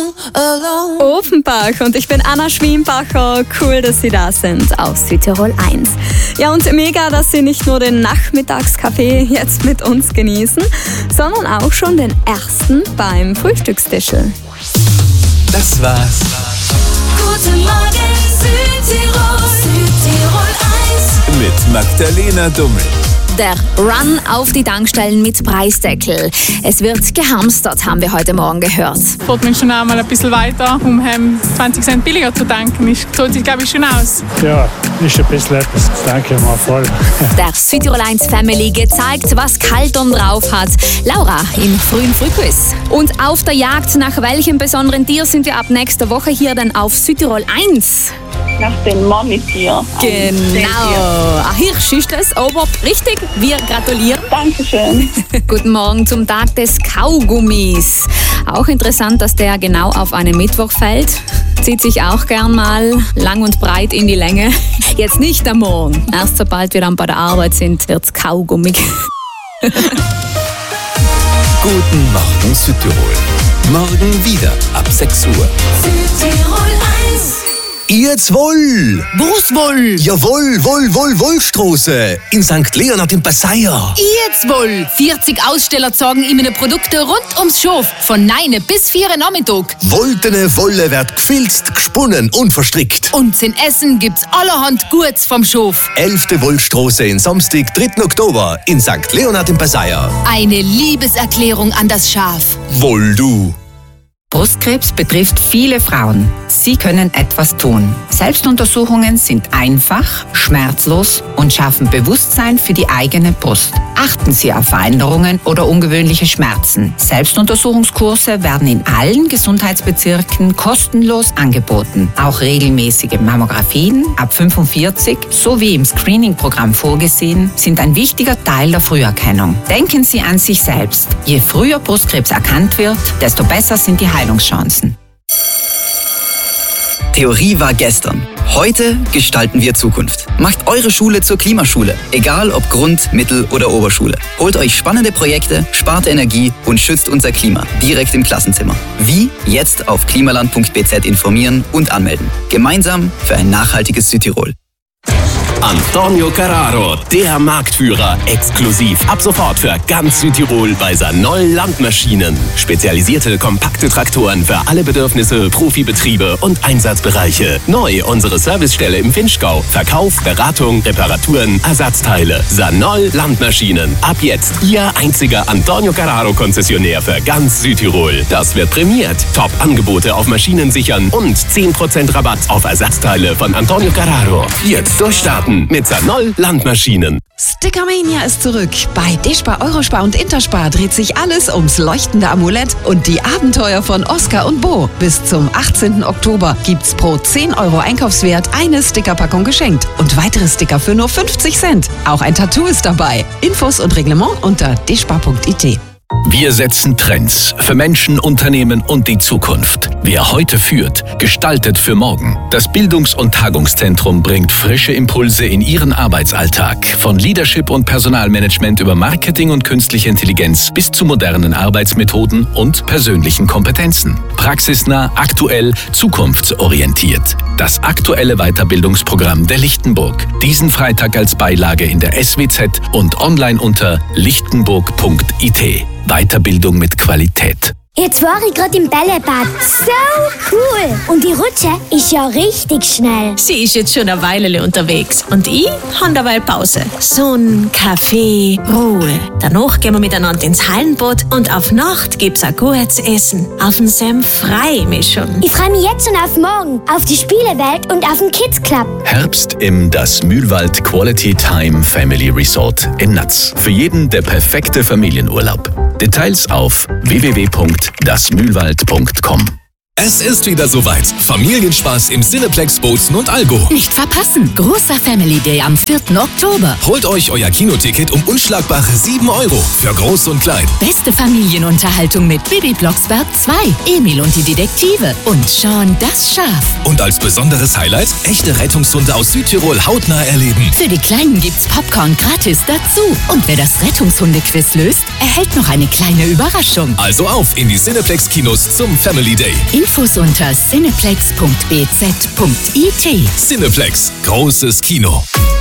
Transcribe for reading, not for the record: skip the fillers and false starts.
Offenbach und ich bin Anna Schwiembacher. Cool, dass Sie da sind auf Südtirol 1. Ja, und mega, dass Sie nicht nur den Nachmittagskaffee jetzt mit uns genießen, sondern auch schon den ersten beim Frühstückstischl. Das war's. Guten Morgen Südtirol, Südtirol 1. Mit Magdalena Dummel. Der Run auf die Tankstellen mit Preisdeckel. Es wird gehamstert, haben wir heute Morgen gehört. Fährt man schon einmal ein bisschen weiter, um 20 Cent billiger zu tanken. Zahlt sich, glaube ich, schon aus. Ja, ist ein bisschen etwas, danke mal voll. Der Südtirol 1 Family gezeigt, was Kaltern drauf hat. Laura im frühen Frühquiz. Und auf der Jagd nach welchem besonderen Tier sind wir ab nächster Woche hier dann auf Südtirol 1? Nach dem Monitor. Genau. Ein Hirsch ist das, aber richtig, wir gratulieren. Dankeschön. Guten Morgen zum Tag des Kaugummis. Auch interessant, dass der genau auf einen Mittwoch fällt. Zieht sich auch gern mal lang und breit in die Länge. Jetzt nicht am Morgen. Erst sobald wir dann bei der Arbeit sind, wird's kaugummig. Guten Morgen Südtirol. Morgen wieder ab 6 Uhr. Südtirol 1. Jetzt wohl! Wo's wohl? Jawohl, Wollstraße. In St. Leonhard im Passaier. Jetzt wohl! 40 Aussteller zeigen ihnen Produkte rund ums Schof. Von 9 bis 4 Nachmittag. Wolltene Wolle wird gefilzt, gesponnen und verstrickt. Und zum Essen gibt's allerhand Gutes vom Schof. 11. Wollstraße in Samstag, 3. Oktober in St. Leonhard im Passaier. Eine Liebeserklärung an das Schaf. Woll du! Brustkrebs betrifft viele Frauen. Sie können etwas tun. Selbstuntersuchungen sind einfach, schmerzlos und schaffen Bewusstsein für die eigene Brust. Achten Sie auf Veränderungen oder ungewöhnliche Schmerzen. Selbstuntersuchungskurse werden in allen Gesundheitsbezirken kostenlos angeboten. Auch regelmäßige Mammographien ab 45 sowie im Screening-Programm vorgesehen sind ein wichtiger Teil der Früherkennung. Denken Sie an sich selbst. Je früher Brustkrebs erkannt wird, desto besser sind die Heilungschancen. Theorie war gestern. Heute gestalten wir Zukunft. Macht eure Schule zur Klimaschule. Egal ob Grund-, Mittel- oder Oberschule. Holt euch spannende Projekte, spart Energie und schützt unser Klima. Direkt im Klassenzimmer. Wie? Jetzt auf klimaland.bz informieren und anmelden. Gemeinsam für ein nachhaltiges Südtirol. Antonio Carraro, der Marktführer, exklusiv ab sofort für ganz Südtirol bei Sanol Landmaschinen. Spezialisierte kompakte Traktoren für alle Bedürfnisse, Profibetriebe und Einsatzbereiche. Neu unsere Servicestelle im Vinschgau. Verkauf, Beratung, Reparaturen, Ersatzteile. Sanol Landmaschinen. Ab jetzt Ihr einziger Antonio Carraro Konzessionär für ganz Südtirol. Das wird prämiert. Top-Angebote auf Maschinen sichern und 10% Rabatt auf Ersatzteile von Antonio Carraro. Jetzt durchstarten mit Sanol Landmaschinen. Stickermania ist zurück. Bei Despar, Eurospar und Interspar dreht sich alles ums leuchtende Amulett und die Abenteuer von Oskar und Bo. Bis zum 18. Oktober gibt's pro 10 € Einkaufswert eine Stickerpackung geschenkt und weitere Sticker für nur 50 Cent. Auch ein Tattoo ist dabei. Infos und Reglement unter despar.it. Wir setzen Trends für Menschen, Unternehmen und die Zukunft. Wer heute führt, gestaltet für morgen. Das Bildungs- und Tagungszentrum bringt frische Impulse in Ihren Arbeitsalltag. Von Leadership und Personalmanagement über Marketing und künstliche Intelligenz bis zu modernen Arbeitsmethoden und persönlichen Kompetenzen. Praxisnah, aktuell, zukunftsorientiert. Das aktuelle Weiterbildungsprogramm der Lichtenburg. Diesen Freitag als Beilage in der SWZ und online unter lichtenburg.it. Weiterbildung mit Qualität. Jetzt war ich gerade im Bällebad. So cool. Und die Rutsche ist ja richtig schnell. Sie ist jetzt schon eine Weile unterwegs. Und ich habe dabei Pause. Sonne, Kaffee, Ruhe. Danach gehen wir miteinander ins Hallenbad und auf Nacht gibt's ein gutes Essen. Auf den Senf freue ich mich schon. Ich freue mich jetzt schon auf morgen, auf die Spielewelt und auf den Kids Club. Herbst im Das Mühlwald Quality Time Family Resort in Natz. Für jeden der perfekte Familienurlaub. Details auf www.dasmühlwald.com. Es ist wieder soweit. Familienspaß im Cineplex Bozen und Algo. Nicht verpassen. Großer Family Day am 4. Oktober. Holt euch euer Kinoticket um unschlagbare 7 € für Groß und Klein. Beste Familienunterhaltung mit Bibi Blocksberg 2, Emil und die Detektive und Sean das Schaf. Und als besonderes Highlight, echte Rettungshunde aus Südtirol hautnah erleben. Für die Kleinen gibt's Popcorn gratis dazu. Und wer das Rettungshunde-Quiz löst, erhält noch eine kleine Überraschung. Also auf in die Cineplex Kinos zum Family Day. Infos unter cineplex.bz.it. Cineplex, großes Kino.